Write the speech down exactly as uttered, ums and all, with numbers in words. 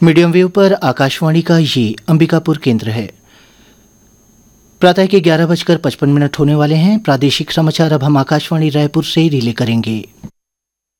Medium wave पर आकाशवाणी का ये अंबिकापुर केंद्र है। प्रातः के ग्यारह बजकर पचपन मिनट होने वाले हैं। प्रादेशिक समाचार अब हम आकाशवाणी रायपुर से रिले करेंगे।